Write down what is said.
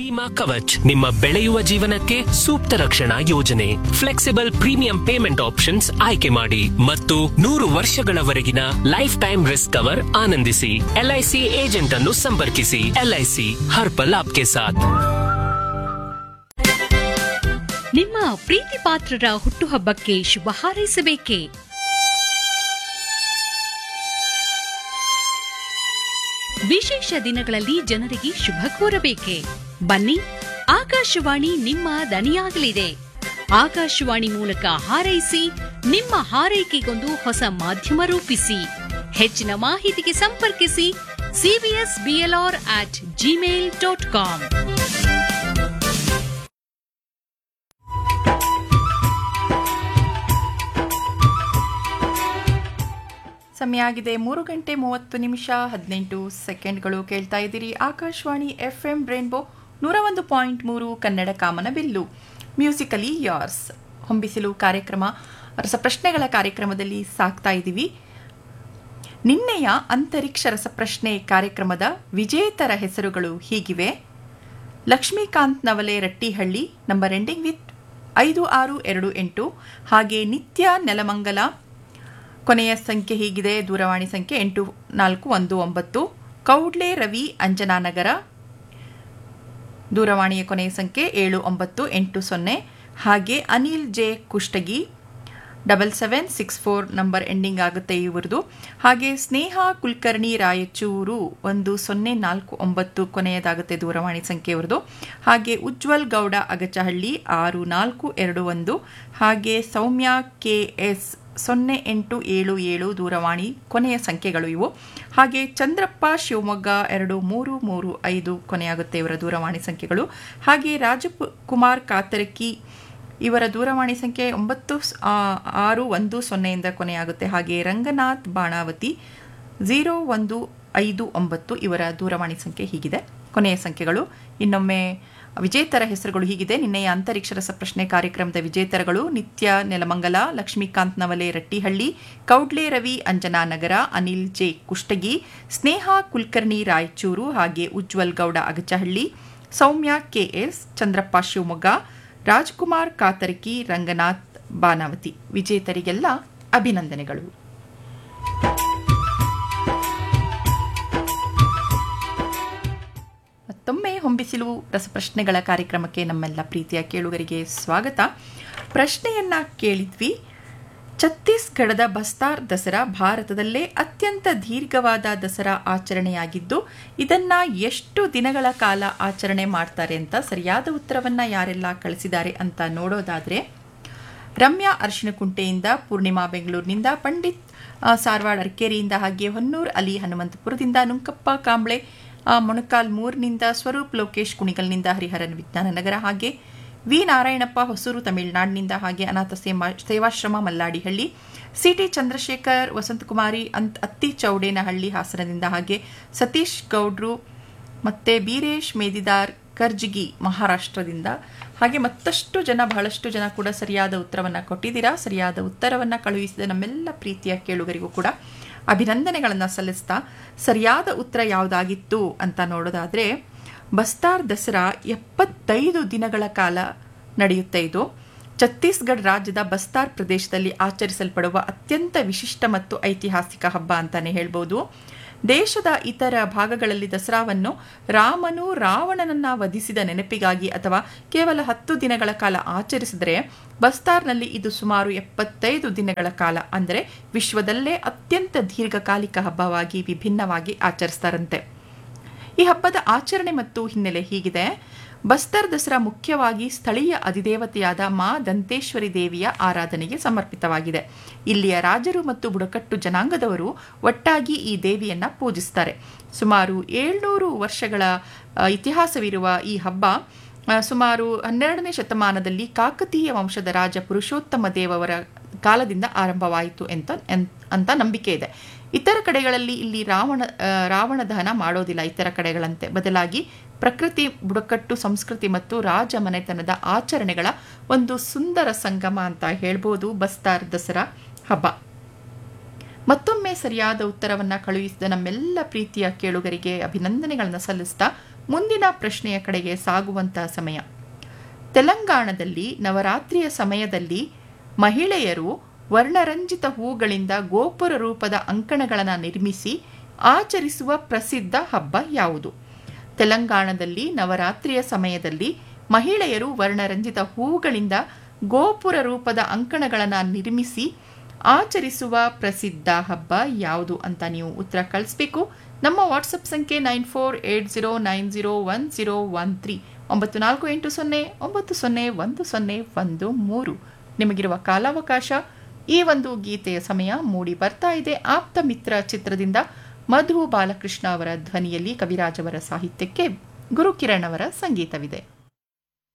ಬಿಮಾ ಕವಚ್, ನಿಮ್ಮ ಬೆಳೆಯುವ ಜೀವನಕ್ಕೆ ಸೂಕ್ತ ರಕ್ಷಣಾ ಯೋಜನೆ. ಫ್ಲೆಕ್ಸಿಬಲ್ ಪ್ರೀಮಿಯಂ ಪೇಮೆಂಟ್ ಆಪ್ಷನ್ಸ್ ಆಯ್ಕೆ ಮಾಡಿ ಮತ್ತು 100 ವರ್ಷಗಳವರೆಗಿನ ಲೈಫ್ ಟೈಮ್ ರಿಸ್ಕ್ ಕವರ್ ಆನಂದಿಸಿ. ಎಲ್ಐಸಿ ಏಜೆಂಟ್ ಅನ್ನು ಸಂಪರ್ಕಿಸಿ. ಎಲ್ಐಸಿ ಹರ್ ಪಲ್ ಆಪ್ಕೆ ಸಾಥ್. ನಿಮ್ಮ ಪ್ರೀತಿ ಪಾತ್ರರ ಹುಟ್ಟುಹಬ್ಬಕ್ಕೆ ಶುಭ ಹಾರೈಸಬೇಕೇ? ವಿಶೇಷ ದಿನಗಳಲ್ಲಿ ಜನರಿಗೆ ಶುಭ ಕೋರಬೇಕೆ? ಬನ್ನಿ, ಆಕಾಶವಾಣಿ ನಿಮ್ಮ ದನಿಯಾಗಲಿದೆ. ಆಕಾಶವಾಣಿ ಮೂಲಕ ಹಾರೈಸಿ, ನಿಮ್ಮ ಹಾರೈಕೆಗೊಂದು ಹೊಸ ಮಾಧ್ಯಮ ರೂಪಿಸಿ. ಹೆಚ್ಚಿನ ಮಾಹಿತಿಗೆ ಸಂಪರ್ಕಿಸಿ cbsblr@gmail.com. ಸಮಯ ಆಗಿದೆ 3:30 ಕೇಳ್ತಾ ಇದ್ದೀರಿ ಆಕಾಶವಾಣಿ FM ರೇನ್ಬೋ 101.3 ಕನ್ನಡ ಕಾಮನಬಿಲ್ಲು. ಮ್ಯೂಸಿಕಲಿ ಯಾರ್ಸ್ ಹೊಂಬಿಸಿಲು ಕಾರ್ಯಕ್ರಮ, ರಸಪ್ರಶ್ನೆಗಳ ಕಾರ್ಯಕ್ರಮದಲ್ಲಿ ಸಾಕ್ತಾ ಇದ್ದೀವಿ. ನಿನ್ನೆಯ ಅಂತರಿಕ್ಷ ರಸಪ್ರಶ್ನೆ ಕಾರ್ಯಕ್ರಮದ ವಿಜೇತರ ಹೆಸರುಗಳು ಹೀಗಿವೆ. Lakshmikant Navale Rattihalli, number ending with 5628. ಹಾಗೆ ನಿತ್ಯ ನೆಲಮಂಗಲ, ಕೊನೆಯ ಸಂಖ್ಯೆ ಹೀಗಿದೆ, ದೂರವಾಣಿ ಸಂಖ್ಯೆ 8419. ಕೌಡ್ಲೆ ರವಿ ಅಂಜನಾನಗರ, ದೂರವಾಣಿಯ ಕೊನೆಯ ಸಂಖ್ಯೆ 7980. ಹಾಗೆ Anil J Kushtagi 7764, number ending ಆಗುತ್ತೆ ಇವರದು. ಹಾಗೆ ಸ್ನೇಹ ಕುಲಕರ್ಣಿ ರಾಯಚೂರು 1049, ಕೊನೆಯದಾಗುತ್ತೆ ದೂರವಾಣಿ ಸಂಖ್ಯೆ ಇವರದು. ಹಾಗೆ ಉಜ್ವಲ್ ಗೌಡ ಅಗಚಹಳ್ಳಿ 6421. ಹಾಗೆ ಸೌಮ್ಯ KS 0877, ದೂರವಾಣಿ ಕೊನೆಯ ಸಂಖ್ಯೆಗಳು ಇವು. ಹಾಗೆ ಚಂದ್ರಪ್ಪ ಶಿವಮೊಗ್ಗ 2335, ಕೊನೆಯಾಗುತ್ತೆ ಇವರ ದೂರವಾಣಿ ಸಂಖ್ಯೆಗಳು. ಹಾಗೆ ರಾಜಕುಮಾರ್ ಕಾತರಕಿ, ಇವರ ದೂರವಾಣಿ ಸಂಖ್ಯೆ 9610 ಕೊನೆಯಾಗುತ್ತೆ. ಹಾಗೆ ರಂಗನಾಥ್ ಬಾಣಾವತಿ 0159, ಇವರ ದೂರವಾಣಿ ಸಂಖ್ಯೆ ಹೀಗಿದೆ, ಕೊನೆಯ ಸಂಖ್ಯೆಗಳು. ಇನ್ನೊಮ್ಮೆ ವಿಜೇತರ ಹೆಸರುಗಳು ಹೀಗಿದೆ. ನಿನ್ನೆಯ ಅಂತರಿಕ್ಷ ರಸಪ್ರಶ್ನೆ ಕಾರ್ಯಕ್ರಮದ ವಿಜೇತರುಗಳು ನಿತ್ಯ ನೆಲಮಂಗಲ, ಲಕ್ಷ್ಮೀಕಾಂತ್ ನವಲೆ ರಟ್ಟಿಹಳ್ಳಿ, ಕೌಡ್ಲೆ ರವಿ ಅಂಜನಾನಗರ, ಅನಿಲ್ ಜೆ ಕುಷ್ಟಗಿ, ಸ್ನೇಹ ಕುಲಕರ್ಣಿ ರಾಯಚೂರು, ಹಾಗೆ ಉಜ್ವಲ್ ಗೌಡ ಅಗಚಹಳ್ಳಿ, ಸೌಮ್ಯ KS, ಚಂದ್ರಪ್ಪ ಶಿವಮೊಗ್ಗ, ರಾಜ್ಕುಮಾರ್ ಕಾತರಕಿ, ರಂಗನಾಥ್ ಬಾನಾವತಿ. ವಿಜೇತರಿಗೆಲ್ಲ ಅಭಿನಂದನೆಗಳು. ಮತ್ತೊಮ್ಮೆ ಹೊಂಬಿಸಿಲು ರಸಪ್ರಶ್ನೆಗಳ ಕಾರ್ಯಕ್ರಮಕ್ಕೆ ನಮ್ಮೆಲ್ಲ ಪ್ರೀತಿಯ ಕೇಳುಗರಿಗೆ ಸ್ವಾಗತ. ಪ್ರಶ್ನೆಯನ್ನ ಕೇಳಿದ್ವಿ. ಛತ್ತೀಸ್ಗಢದ ಬಸ್ತಾರ್ ದಸರಾ ಭಾರತದಲ್ಲೇ ಅತ್ಯಂತ ದೀರ್ಘವಾದ ದಸರಾ ಆಚರಣೆಯಾಗಿದ್ದು, ಇದನ್ನ ಎಷ್ಟು ದಿನಗಳ ಕಾಲ ಆಚರಣೆ ಮಾಡ್ತಾರೆ ಅಂತ ಸರಿಯಾದ ಉತ್ತರವನ್ನ ಯಾರೆಲ್ಲ ಕಳಿಸಿದ್ದಾರೆ ಅಂತ ನೋಡೋದಾದ್ರೆ, ರಮ್ಯಾ ಅರ್ಶಿಣಕುಂಟೆಯಿಂದ, ಪೂರ್ಣಿಮಾ ಬೆಂಗಳೂರಿನಿಂದ, ಪಂಡಿತ್ ಸಾರ್ವಾಡ್ ಅರ್ಕೇರಿಯಿಂದ, ಹಾಗೆ ಹೊನ್ನೂರ್ ಅಲಿ ಹನುಮಂತಪುರದಿಂದ, ನುಂಕಪ್ಪ ಕಾಂಬ್ಳೆ ಮೊಣಕಾಲ್ 3ನಿಂದ, ಸ್ವರೂಪ್ ಲೋಕೇಶ್ ಕುಣಿಗಲ್ನಿಂದ, ಹರಿಹರನ್ ವಿಜ್ಞಾನ ನಗರ, ಹಾಗೆ ವಿ ನಾರಾಯಣಪ್ಪ ಹೊಸೂರು ತಮಿಳುನಾಡಿನಿಂದ, ಹಾಗೆ ಅನಾಥ ಸೇವಾಶ್ರಮ ಮಲ್ಲಾಡಿಹಳ್ಳಿ, ಸಿಟಿ ಚಂದ್ರಶೇಖರ್, ವಸಂತಕುಮಾರಿ ಅತ್ತಿ ಚೌಡೇನಹಳ್ಳಿ ಹಾಸನದಿಂದ, ಹಾಗೆ ಸತೀಶ್ ಗೌಡ್ರು ಮತ್ತೆ ಬೀರೇಶ್ ಮೇದಿದಾರ್ ಕರ್ಜಿಗಿ ಮಹಾರಾಷ್ಟ್ರದಿಂದ, ಹಾಗೆ ಮತ್ತಷ್ಟು ಜನ, ಬಹಳಷ್ಟು ಜನ ಕೂಡ ಸರಿಯಾದ ಉತ್ತರವನ್ನು ಕೊಟ್ಟಿದ್ದೀರಾ. ಸರಿಯಾದ ಉತ್ತರವನ್ನು ಕಳುಹಿಸಿದ ನಮ್ಮೆಲ್ಲ ಪ್ರೀತಿಯ ಕೇಳುಗರಿಗೂ ಕೂಡ ಅಭಿನಂದನೆಗಳನ್ನು ಸಲ್ಲಿಸ್ತಾ, ಸರಿಯಾದ ಉತ್ತರ ಯಾವುದಾಗಿತ್ತು ಅಂತ ನೋಡೋದಾದರೆ, ಬಸ್ತಾರ್ ದಸರಾ 75 ದಿನಗಳ ಕಾಲ ನಡೆಯುತ್ತೆ. ಇದು ಛತ್ತೀಸ್ಗಢ ರಾಜ್ಯದ ಬಸ್ತಾರ್ ಪ್ರದೇಶದಲ್ಲಿ ಆಚರಿಸಲ್ಪಡುವ ಅತ್ಯಂತ ವಿಶಿಷ್ಟ ಮತ್ತು ಐತಿಹಾಸಿಕ ಹಬ್ಬ ಅಂತಾನೆ ಹೇಳ್ಬೋದು. ದೇಶದ ಇತರ ಭಾಗಗಳಲ್ಲಿ ದಸರಾವನ್ನು ರಾಮನು ರಾವಣನನ್ನ ವಧಿಸಿದ ನೆನಪಿಗಾಗಿ ಅಥವಾ ಕೇವಲ 10 ದಿನಗಳ ಕಾಲ ಆಚರಿಸಿದರೆ, ಬಸ್ತಾರ್ನಲ್ಲಿ ಇದು ಸುಮಾರು 75 ದಿನಗಳ ಕಾಲ, ಅಂದರೆ ವಿಶ್ವದಲ್ಲೇ ಅತ್ಯಂತ ದೀರ್ಘಕಾಲಿಕ ಹಬ್ಬವಾಗಿ ವಿಭಿನ್ನವಾಗಿ ಆಚರಿಸ್ತಾರಂತೆ. ಈ ಹಬ್ಬದ ಆಚರಣೆ ಮತ್ತು ಹಿನ್ನೆಲೆ ಹೀಗಿದೆ. ಬಸ್ತರ್ ದಸರಾ ಮುಖ್ಯವಾಗಿ ಸ್ಥಳೀಯ ಅಧಿದೇವತೆಯಾದ ಮಾ ದಂತೇಶ್ವರಿ ದೇವಿಯ ಆರಾಧನೆಗೆ ಸಮರ್ಪಿತವಾಗಿದೆ. ಇಲ್ಲಿಯ ರಾಜರು ಮತ್ತು ಬುಡಕಟ್ಟು ಜನಾಂಗದವರು ಒಟ್ಟಾಗಿ ಈ ದೇವಿಯನ್ನ ಪೂಜಿಸ್ತಾರೆ. ಸುಮಾರು 700 ವರ್ಷಗಳ ಇತಿಹಾಸವಿರುವ ಈ ಹಬ್ಬ ಸುಮಾರು 12ನೇ ಶತಮಾನದಲ್ಲಿ ಕಾಕತೀಯ ವಂಶದ ರಾಜ ಪುರುಷೋತ್ತಮ ದೇವರ ಕಾಲದಿಂದ ಆರಂಭವಾಯಿತು ಅಂತ ನಂಬಿಕೆ ಇದೆ. ಇತರ ಕಡೆಗಳಲ್ಲಿ ಇಲ್ಲಿ ರಾವಣ ದಹನ ಮಾಡೋದಿಲ್ಲ. ಇತರ ಕಡೆಗಳಂತೆ ಬದಲಾಗಿ ಪ್ರಕೃತಿ, ಬುಡಕಟ್ಟು ಸಂಸ್ಕೃತಿ ಮತ್ತು ರಾಜ ಮನೆತನದ ಆಚರಣೆಗಳ ಒಂದು ಸುಂದರ ಸಂಗಮ ಅಂತ ಹೇಳ್ಬೋದು ಬಸ್ತಾರ್ ದಸರಾ ಹಬ್ಬ. ಮತ್ತೊಮ್ಮೆ ಸರಿಯಾದ ಉತ್ತರವನ್ನು ಕಳುಹಿಸಿದ ನಮ್ಮೆಲ್ಲ ಪ್ರೀತಿಯ ಕೇಳುಗರಿಗೆ ಅಭಿನಂದನೆಗಳನ್ನು ಸಲ್ಲಿಸ್ತಾ ಮುಂದಿನ ಪ್ರಶ್ನೆಯ ಕಡೆಗೆ ಸಾಗುವಂಥ ಸಮಯ. ತೆಲಂಗಾಣದಲ್ಲಿ ನವರಾತ್ರಿಯ ಸಮಯದಲ್ಲಿ ಮಹಿಳೆಯರು ವರ್ಣರಂಜಿತ ಹೂಗಳಿಂದ ಗೋಪುರ ರೂಪದ ಅಂಕಣಗಳನ್ನು ನಿರ್ಮಿಸಿ ಆಚರಿಸುವ ಪ್ರಸಿದ್ಧ ಹಬ್ಬ ಯಾವುದು? ತೆಲಂಗಾಣದಲ್ಲಿ ನವರಾತ್ರಿಯ ಸಮಯದಲ್ಲಿ ಮಹಿಳೆಯರು ವರ್ಣರಂಜಿತ ಹೂಗಳಿಂದ ಗೋಪುರ ರೂಪದ ಅಂಕಣಗಳನ್ನು ನಿರ್ಮಿಸಿ ಆಚರಿಸುವ ಪ್ರಸಿದ್ಧ ಹಬ್ಬ ಯಾವುದು ಅಂತ ನೀವು ಉತ್ತರ ಕಳಿಸ್ಬೇಕು. ನಮ್ಮ ವಾಟ್ಸಪ್ ಸಂಖ್ಯೆ 9480901013 9480901013. ನಿಮಗಿರುವ ಕಾಲಾವಕಾಶ. ಈ ಒಂದು ಗೀತೆಯ ಸಮಯ ಮೂಡಿ ಬರ್ತಾ ಇದೆ. ಆಪ್ತ ಮಿತ್ರ ಚಿತ್ರದಿಂದ ಮಧು ಬಾಲಕೃಷ್ಣ ಅವರ ಧ್ವನಿಯಲ್ಲಿ ಕವಿರಾಜ್ ಅವರ ಸಾಹಿತ್ಯಕ್ಕೆ ಗುರುಕಿರಣ್ ಅವರ ಸಂಗೀತವಿದೆ.